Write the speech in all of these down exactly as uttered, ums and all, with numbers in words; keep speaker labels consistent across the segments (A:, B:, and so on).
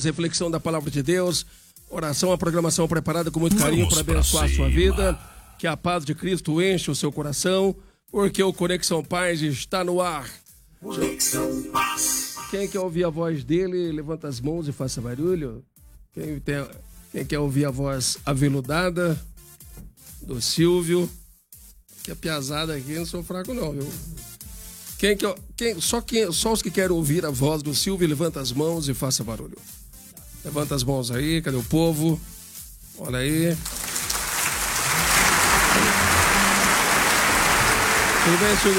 A: reflexão da palavra de Deus, oração, a programação preparada com muito carinho para abençoar a sua vida. Que a paz de Cristo enche o seu coração, porque o Conexão Paz está no ar. Conexão Paz. Quem quer ouvir a voz dele, levanta as mãos e faça barulho. Quem, tem, quem quer ouvir a voz aveludada do Silvio, que a piazada aqui, não sou fraco não, viu? Quem, quer, quem, só, quem, só os que querem ouvir a voz do Silvio, levanta as mãos e faça barulho. Levanta as mãos aí, cadê o povo? Olha aí. Tudo bem, Silvio?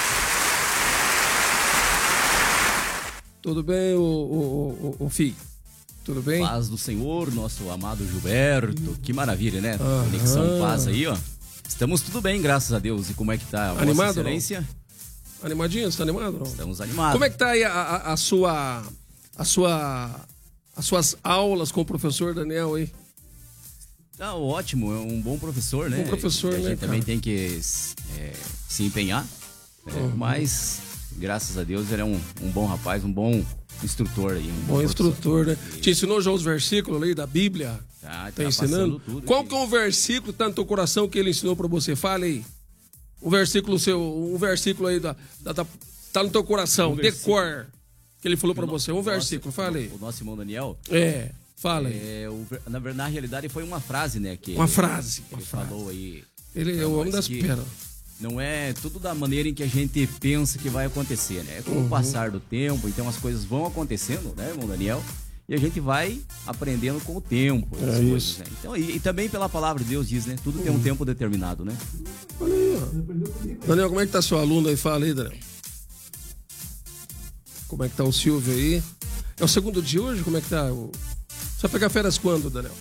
A: Tudo bem, o, o, o, o filho? Tudo bem?
B: Paz do Senhor, nosso amado Gilberto. Que maravilha, né?
A: Aham.
B: Conexão Paz aí, ó. Estamos tudo bem, graças a Deus. E como é que tá a
A: Animado,
B: Vossa Excelência?
A: Não? Animadinho? Você tá animado? Não?
B: Estamos animados.
A: Como é que tá aí a, a, a sua... A sua... As suas aulas com o professor Daniel aí?
B: Tá ótimo, é um bom professor, né?
A: Bom professor,
B: a gente
A: né,
B: também
A: cara?
B: tem que é, se empenhar, né?
A: Uhum.
B: Mas, graças a Deus, ele é um, um bom rapaz, um bom instrutor aí. Um
A: Bom, bom instrutor, né? Te ensinou já os versículos aí da Bíblia?
B: Tá,
A: tá
B: tá
A: ensinando?
B: Tudo
A: Qual
B: aqui.
A: que é o versículo que tá no teu coração que ele ensinou pra você? Fala aí. Um versículo seu, um versículo aí da, da, da tá no teu coração,
B: Um
A: decor, que ele falou pra
B: O no-
A: você. Um
B: o
A: versículo,
B: nosso-
A: fala aí.
B: O nosso irmão Daniel,
A: É, fala aí.
B: é, o, na, ver- na realidade foi uma frase, né? Que
A: Uma
B: ele-
A: frase, uma
B: Ele
A: frase.
B: falou aí.
A: Ele é
B: pra
A: o homem
B: nós
A: das
B: que
A: pérolas.
B: Não é tudo da maneira em que a gente pensa que vai acontecer, né? É com
A: Uhum.
B: o passar do tempo, então as coisas vão acontecendo, né, irmão Daniel? E a gente vai aprendendo com o tempo. as
A: É
B: coisas,
A: isso.
B: né? Então, e, e também pela palavra de Deus diz, né? Tudo tem um tempo determinado, né?
A: Olha aí, ó. Daniel, como é que tá seu aluno aí? Fala aí, Daniel. Como é que tá o Silvio aí? É o segundo dia hoje? Como é que tá? O... Você vai pegar férias quando, Daniel?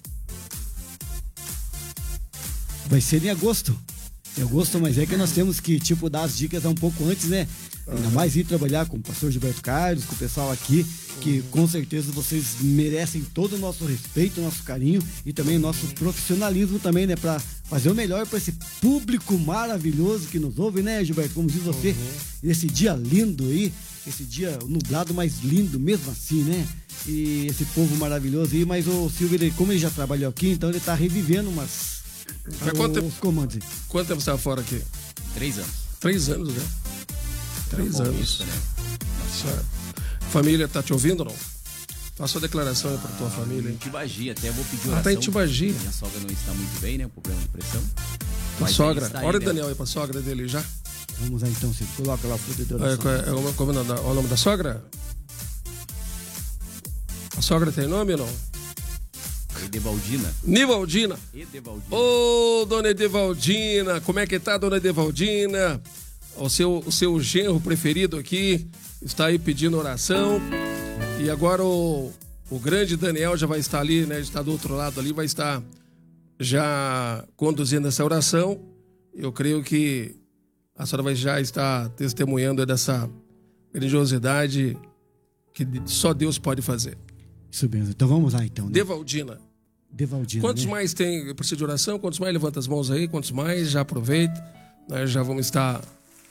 C: Vai ser em agosto. Em agosto, mas é que nós temos que, tipo, dar as dicas um pouco antes, né? Ainda mais ir trabalhar com o pastor Gilberto Carlos, com o pessoal aqui, que com certeza vocês merecem todo o nosso respeito, o nosso carinho e também o nosso profissionalismo também, né? Pra fazer o melhor para esse público maravilhoso que nos ouve, né, Gilberto? Como diz você, esse dia lindo aí, esse dia nublado, mas lindo mesmo assim, né? E esse povo maravilhoso aí, mas o Silvio, ele, como ele já trabalhou aqui, então ele tá revivendo umas...
A: Faz quanto tempo?
C: os comandos aí.
A: Quanto tempo você estava fora aqui?
B: Três anos.
A: Três anos, né? Três
B: Bom,
A: anos.
B: isso, né?
A: Certo. Família tá te ouvindo ou não? Faça a declaração aí pra tua família,
B: Em
A: hein?
B: Tibagi, até vou pedir
A: Ah,
B: oração.
A: tá em Tibagi.
B: Minha sogra não está muito bem, né? Problema de pressão.
A: Tua
B: Mas
A: sogra.
B: ele está aí,
A: Olha o
B: né?
A: Daniel aí pra sogra dele já.
C: Vamos lá então, Silvio. Coloca lá o fruto de
A: Olha,
C: oração.
A: qual é, é o, como é o nome da- o nome da sogra? A sogra tem nome ou não?
B: Edevaldina.
A: Nivaldina.
B: Edevaldina.
A: Ô, dona Edevaldina, como é que tá, dona Edevaldina? O seu, o seu genro preferido aqui está aí pedindo oração. E agora o, o grande Daniel já vai estar ali, né? Está do outro lado ali, vai estar já conduzindo essa oração. Eu creio que a senhora vai já estar testemunhando dessa grandiosidade que só Deus pode fazer.
C: Isso mesmo. Então vamos lá então, né?
A: Devaldina.
C: Devaldina,
A: Quantos
C: né?
A: mais tem precisa de oração? Quantos mais? Levanta as mãos aí. Quantos mais? Já aproveita. Nós já vamos estar...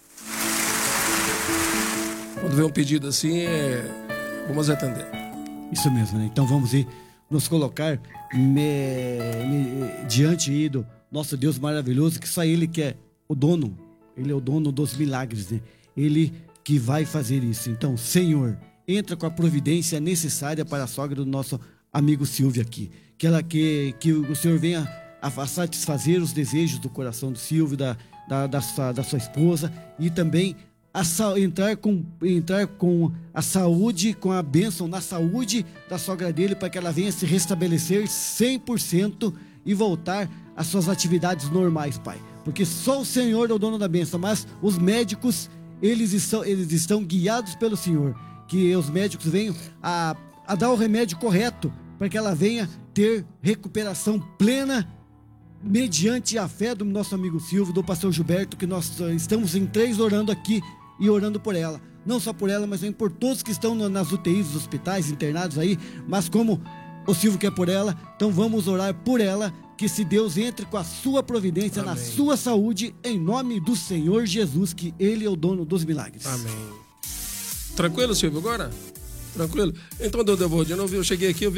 A: Quando vem um pedido assim, é... vamos atender.
C: Isso mesmo, né? Então vamos aí nos colocar me- me- diante aí do nosso Deus maravilhoso, que só Ele que é o dono. Ele é o dono dos milagres, né? Ele que vai fazer isso. Então, Senhor, entra com a providência necessária para a sogra do nosso amigo Silvio aqui. Que, ela, que, que o Senhor venha a satisfazer os desejos do coração do Silvio, da, da, da, sua, da sua esposa, e também a, sa- entrar, com, entrar com a saúde, com a bênção na saúde da sogra dele, para que ela venha se restabelecer cem por cento e voltar às suas atividades normais, Pai. Porque só o Senhor é o dono da bênção, mas os médicos, eles estão, eles estão guiados pelo Senhor. Que os médicos venham a, a dar o remédio correto, para que ela venha ter recuperação plena, mediante a fé do nosso amigo Silvio, do pastor Gilberto, que nós estamos em três orando aqui e orando por ela. Não só por ela, mas também por todos que estão no- nas U T Is dos hospitais, internados aí. Mas como o Silvio quer por ela, então vamos orar por ela, que se Deus entre com a sua providência na
A: Amém.
C: sua saúde, em nome do Senhor Jesus, que Ele é o dono dos milagres.
A: Amém. Tranquilo, Silvio, agora? Tranquilo? Então, dona Devaldina, eu vi- eu cheguei aqui, eu vi